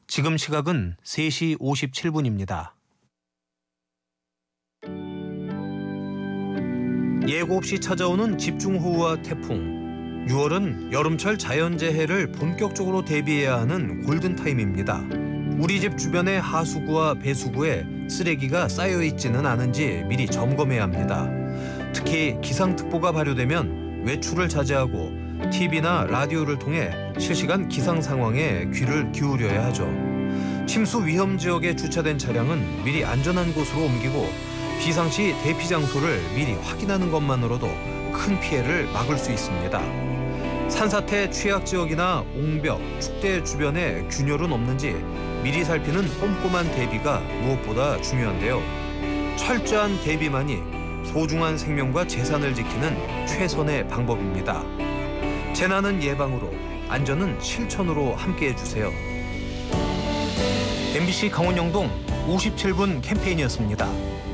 지금 시각은 3시 57분입니다. 예고 없이 찾아오는 집중호우와 태풍. 6월은 여름철 자연재해를 본격적으로 대비해야 하는 골든타임입니다. 우리 집 주변의 하수구와 배수구에 쓰레기가 쌓여있지는 않은지 미리 점검해야 합니다. 특히 기상특보가 발효되면 외출을 자제하고 TV나 라디오를 통해 실시간 기상 상황에 귀를 기울여야 하죠. 침수 위험 지역에 주차된 차량은 미리 안전한 곳으로 옮기고 비상시 대피 장소를 미리 확인하는 것만으로도 큰 피해를 막을 수 있습니다. 산사태 취약 지역이나 옹벽, 축대 주변에 균열은 없는지 미리 살피는 꼼꼼한 대비가 무엇보다 중요한데요. 철저한 대비만이 소중한 생명과 재산을 지키는 최선의 방법입니다. 재난은 예방으로, 안전은 실천으로 함께해 주세요. MBC 강원영동 57분 캠페인이었습니다.